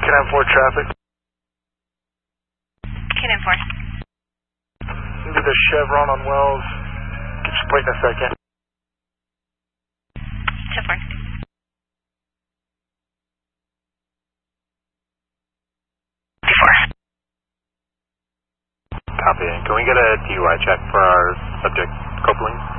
Can 4 traffic. Can 4. Into the Chevron on Wells. Get your plate in a second. 2-4. Copy. Can we get a DUI check for our subject coupling?